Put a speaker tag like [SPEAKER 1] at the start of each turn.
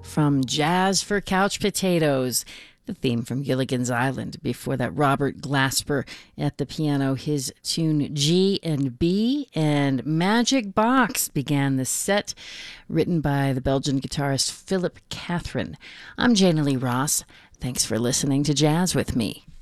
[SPEAKER 1] from Jazz for Couch Potatoes, the theme from Gilligan's Island. Before that, Robert Glasper at the piano, his tune G and B, and Magic Box began the set, written by the Belgian guitarist Philip Catherine. I'm Jana Lee Ross. Thanks for listening to Jazz with me.